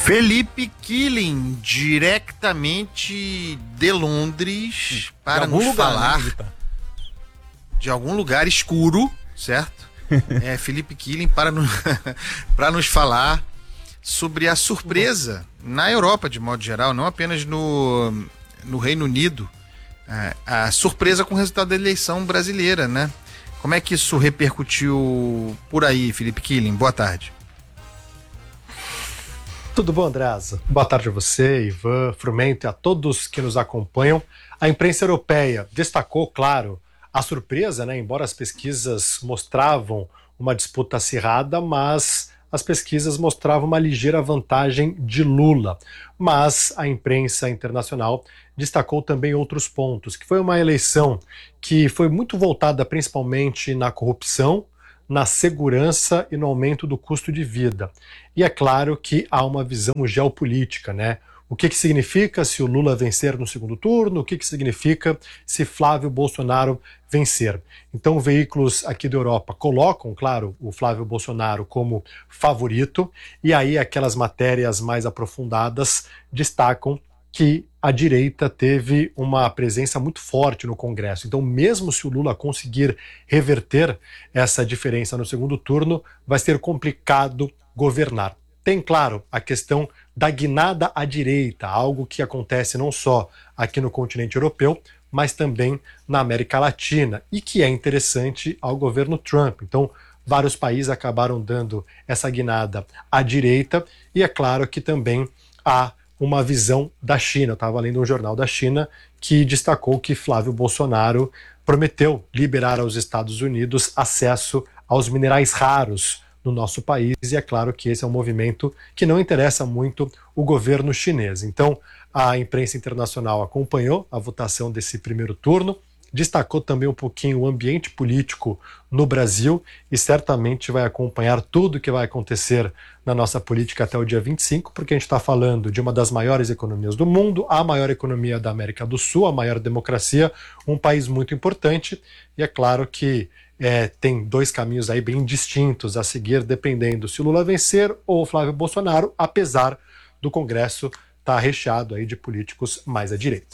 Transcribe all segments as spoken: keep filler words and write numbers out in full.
Felipe Killing, diretamente de Londres, para algum nos lugar, falar né, de algum lugar escuro, certo? É, Felipe Killing para, no, para nos falar sobre a surpresa na Europa, de modo geral, não apenas no, no Reino Unido, a, a surpresa com o resultado da eleição brasileira, né? Como é que isso repercutiu por aí, Felipe Killing? Boa tarde. Tudo bom, Andreasa? Boa tarde a você, Ivan, Frumento e a todos que nos acompanham. A imprensa europeia destacou, claro, a surpresa, né? Embora as pesquisas mostravam uma disputa acirrada, mas as pesquisas mostravam uma ligeira vantagem de Lula. Mas a imprensa internacional destacou também outros pontos, que foi uma eleição que foi muito voltada principalmente na corrupção, na segurança e no aumento do custo de vida. E é claro que há uma visão geopolítica, né? O que, que significa se o Lula vencer no segundo turno? O que, que significa se Flávio Bolsonaro vencer? Então, veículos aqui da Europa colocam, claro, o Flávio Bolsonaro como favorito, e aí aquelas matérias mais aprofundadas destacam que a direita teve uma presença muito forte no Congresso. Então, mesmo se o Lula conseguir reverter essa diferença no segundo turno, vai ser complicado governar. Tem, claro, a questão da guinada à direita, algo que acontece não só aqui no continente europeu, mas também na América Latina, e que é interessante ao governo Trump. Então, vários países acabaram dando essa guinada à direita, e é claro que também há uma visão da China. Eu estava lendo um jornal da China que destacou que Flávio Bolsonaro prometeu liberar aos Estados Unidos acesso aos minerais raros no nosso país, e é claro que esse é um movimento que não interessa muito o governo chinês. Então, a imprensa internacional acompanhou a votação desse primeiro turno, destacou também um pouquinho o ambiente político no Brasil e certamente vai acompanhar tudo o que vai acontecer na nossa política até o dia vinte e cinco, porque a gente está falando de uma das maiores economias do mundo, a maior economia da América do Sul, a maior democracia, um país muito importante, e é claro que é, tem dois caminhos aí bem distintos a seguir, dependendo se o Lula vencer ou o Flávio Bolsonaro, apesar do Congresso estar tá recheado aí de políticos mais à direita.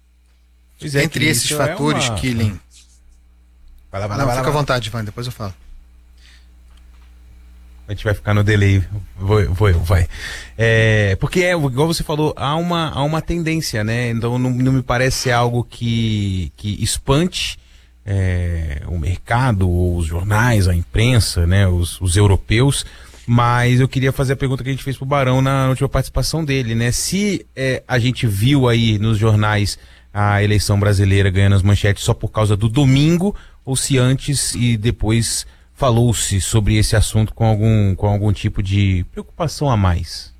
É, Entre esses fatores, é uma... Killing. Vai lá, vai lá, Não, vai lá, fica vai à vontade, Ivan, depois eu falo. A gente vai ficar no delay. Vou, vou, vai. É, porque, é, igual você falou, há uma, há uma tendência, né? Então não, não me parece ser algo que, que espante é, o mercado, os jornais, a imprensa, né? Os, os europeus. Mas eu queria fazer a pergunta que a gente fez pro Barão na, na última participação dele, né? Se é, a gente viu aí nos jornais a eleição brasileira ganhando as manchetes só por causa do domingo, ou se antes e depois falou-se sobre esse assunto com algum, com algum tipo de preocupação a mais?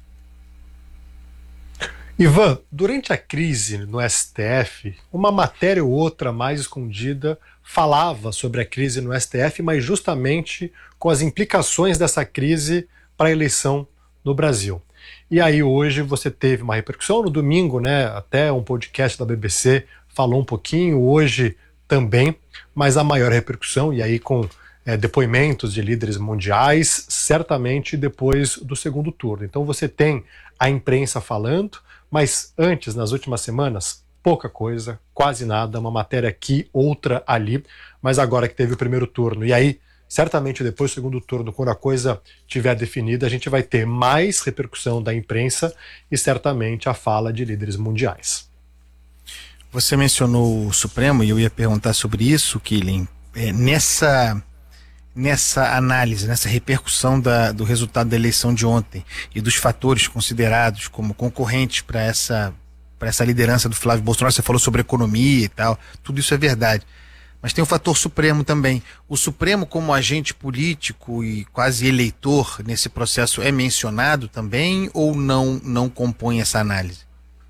Ivan, durante a crise no S T F, uma matéria ou outra mais escondida falava sobre a crise no S T F, mas justamente com as implicações dessa crise para a eleição no Brasil. E aí hoje você teve uma repercussão, no domingo, né, até um podcast da B B C falou um pouquinho, hoje também, mas a maior repercussão, e aí com é, depoimentos de líderes mundiais, certamente depois do segundo turno. Então você tem a imprensa falando, mas antes, nas últimas semanas, pouca coisa, quase nada, uma matéria aqui, outra ali, mas agora que teve o primeiro turno, e aí certamente depois do segundo turno, quando a coisa estiver definida, a gente vai ter mais repercussão da imprensa e certamente a fala de líderes mundiais. Você mencionou o Supremo e eu ia perguntar sobre isso, Killing. É, nessa, nessa análise, nessa repercussão da, do resultado da eleição de ontem e dos fatores considerados como concorrentes para essa, para essa liderança do Flávio Bolsonaro, você falou sobre economia e tal, tudo isso é verdade. Mas tem o fator Supremo também. O Supremo, como agente político e quase eleitor nesse processo, é mencionado também ou não, não compõe essa análise?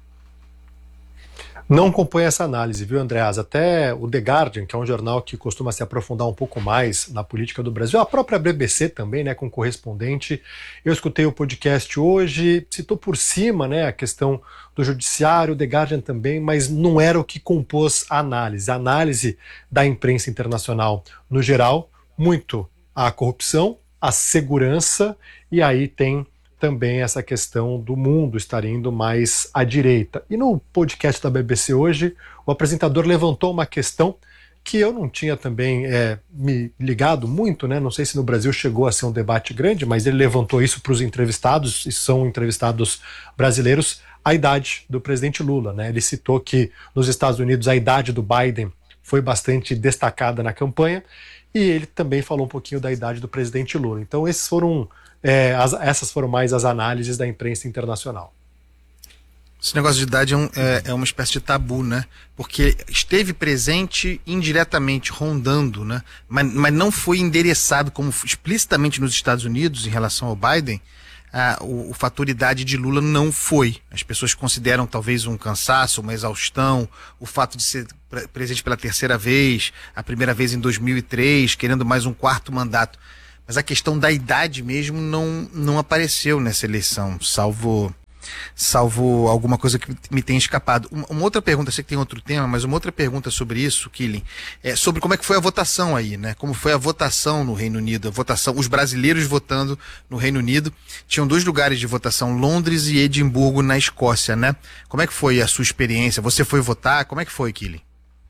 Não compõe essa análise, viu, Andreas? Até o The Guardian, que é um jornal que costuma se aprofundar um pouco mais na política do Brasil, a própria B B C também, né, com correspondente. Eu escutei o podcast hoje, citou por cima, né, a questão do judiciário, o The Guardian também, mas não era o que compôs a análise. A análise da imprensa internacional, no geral, muito a corrupção, a segurança, e aí tem também essa questão do mundo estar indo mais à direita. E no podcast da B B C hoje, o apresentador levantou uma questão que eu não tinha também é, me ligado muito, né? Não sei se no Brasil chegou a ser um debate grande, mas ele levantou isso para os entrevistados, e são entrevistados brasileiros, a idade do presidente Lula, né? Ele citou que nos Estados Unidos a idade do Biden foi bastante destacada na campanha, e ele também falou um pouquinho da idade do presidente Lula. Então esses foram, é, as, essas foram mais as análises da imprensa internacional. Esse negócio de idade é, um, é, é uma espécie de tabu, né? Porque esteve presente indiretamente, rondando, né? Mas, mas não foi endereçado como explicitamente nos Estados Unidos em relação ao Biden. Ah, o, o fator idade de Lula não foi. As pessoas consideram talvez um cansaço, uma exaustão, o fato de ser pre- presente pela terceira vez, a primeira vez em dois mil e três, querendo mais um quarto mandato. Mas a questão da idade mesmo não, não apareceu nessa eleição, salvo... salvo alguma coisa que me tenha escapado. Uma, uma outra pergunta, sei que tem outro tema, mas uma outra pergunta sobre isso, Killing, é sobre como é que foi a votação aí, né? Como foi a votação no Reino Unido, a votação, os brasileiros votando no Reino Unido. Tinham dois lugares de votação, Londres e Edimburgo, na Escócia, né? Como é que foi a sua experiência? Você foi votar? Como é que foi, Killing?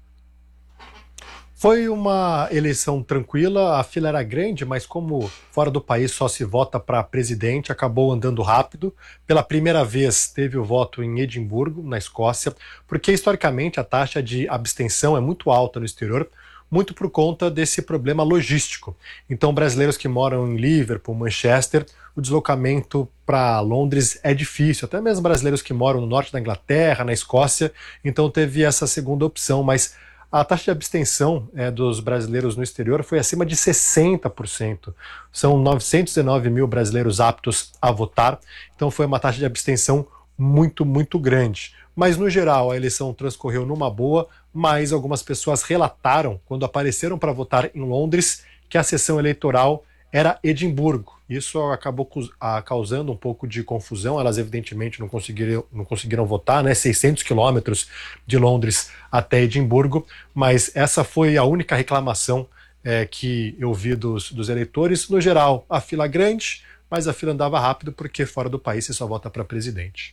Foi uma eleição tranquila, a fila era grande, mas como fora do país só se vota para presidente, acabou andando rápido. Pela primeira vez teve o voto em Edimburgo, na Escócia, porque historicamente a taxa de abstenção é muito alta no exterior, muito por conta desse problema logístico. Então brasileiros que moram em Liverpool, Manchester, o deslocamento para Londres é difícil, até mesmo brasileiros que moram no norte da Inglaterra, na Escócia, então teve essa segunda opção, mas a taxa de abstenção é, dos brasileiros no exterior foi acima de sessenta por cento. São novecentos e nove mil brasileiros aptos a votar, então foi uma taxa de abstenção muito, muito grande. Mas, no geral, a eleição transcorreu numa boa, mas algumas pessoas relataram, quando apareceram para votar em Londres, que a sessão eleitoral era Edimburgo. Isso acabou causando um pouco de confusão, elas evidentemente não conseguiram, não conseguiram votar, né? seiscentos quilômetros de Londres até Edimburgo, mas essa foi a única reclamação é, que eu vi dos, dos eleitores. No geral, a fila grande, mas a fila andava rápido porque fora do país você só vota para presidente.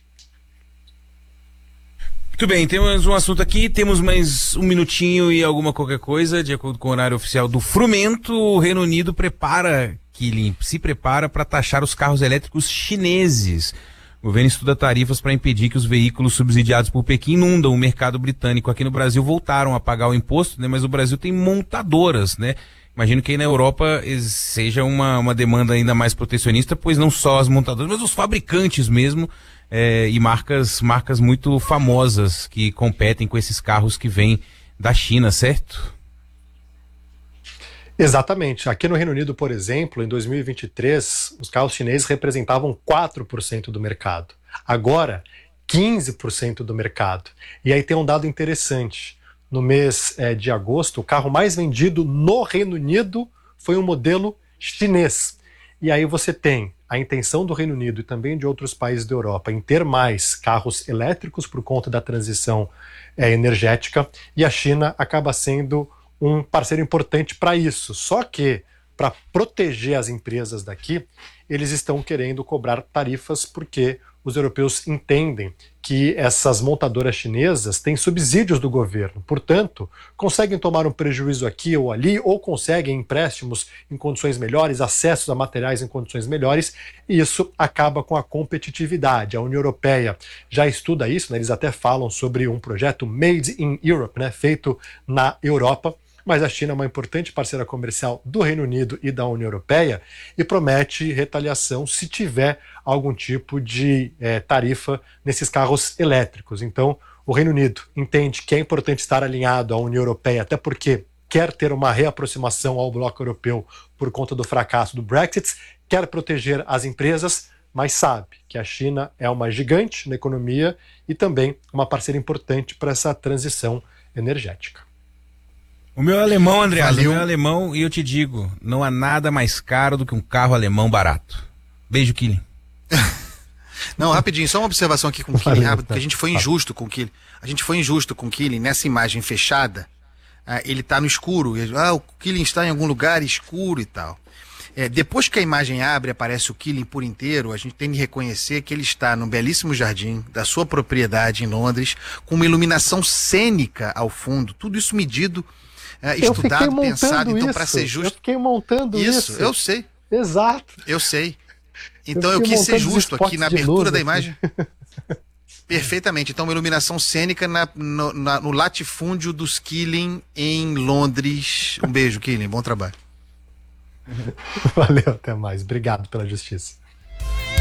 Muito bem, temos um assunto aqui, temos mais um minutinho e alguma qualquer coisa, de acordo com o horário oficial do Frumento, o Reino Unido prepara, que se prepara para taxar os carros elétricos chineses. O governo estuda tarifas para impedir que os veículos subsidiados por Pequim inundam o mercado britânico. Aqui no Brasil voltaram a pagar o imposto, né, mas o Brasil tem montadoras, né? Imagino que aí na Europa seja uma, uma demanda ainda mais protecionista, pois não só as montadoras, mas os fabricantes mesmo, é, e marcas, marcas muito famosas que competem com esses carros que vêm da China, certo? Exatamente. Aqui no Reino Unido, por exemplo, em dois mil e vinte e três, os carros chineses representavam quatro por cento do mercado. Agora, quinze por cento do mercado. E aí tem um dado interessante. No mês é, de agosto, o carro mais vendido no Reino Unido foi um modelo chinês. E aí você tem a intenção do Reino Unido e também de outros países da Europa em ter mais carros elétricos por conta da transição é, energética, e a China acaba sendo um parceiro importante para isso. Só que, para proteger as empresas daqui, eles estão querendo cobrar tarifas porque os europeus entendem que essas montadoras chinesas têm subsídios do governo. Portanto, conseguem tomar um prejuízo aqui ou ali, ou conseguem empréstimos em condições melhores, acessos a materiais em condições melhores, e isso acaba com a competitividade. A União Europeia já estuda isso, né? Eles até falam sobre um projeto Made in Europe, né? Feito na Europa. Mas a China é uma importante parceira comercial do Reino Unido e da União Europeia e promete retaliação se tiver algum tipo de é, tarifa nesses carros elétricos. Então, o Reino Unido entende que é importante estar alinhado à União Europeia, até porque quer ter uma reaproximação ao bloco europeu por conta do fracasso do Brexit, quer proteger as empresas, mas sabe que a China é uma gigante na economia e também uma parceira importante para essa transição energética. O meu alemão, André, o Valeu. meu alemão, e eu te digo, não há nada mais caro do que um carro alemão barato. Beijo, Killing. Não, rapidinho, só uma observação aqui com o Killing, rápido, porque a gente foi injusto com o Killing. A gente foi injusto com o Killing nessa imagem fechada. Ah, ele tá no escuro. Ele, ah, o Killing está em algum lugar escuro e tal. É, depois que a imagem abre, aparece o Killing por inteiro, a gente tem de reconhecer que ele está num belíssimo jardim da sua propriedade em Londres, com uma iluminação cênica ao fundo, tudo isso medido, é, estudado, pensado, então para ser justo. Eu fiquei montando isso. Isso, eu sei. Exato. Eu sei. Então eu, eu quis ser justo aqui na abertura luz, da imagem. Assim. Perfeitamente. Então, uma iluminação cênica na, no, na, no latifúndio dos Killing em Londres. Um beijo, Killing. Bom trabalho. Valeu, até mais. Obrigado pela justiça.